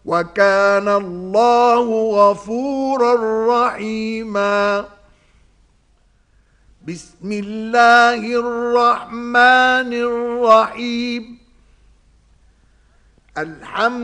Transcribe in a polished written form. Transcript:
وكان الله غفورا رحيما. بسم الله الرحمن الرحيم. الحمد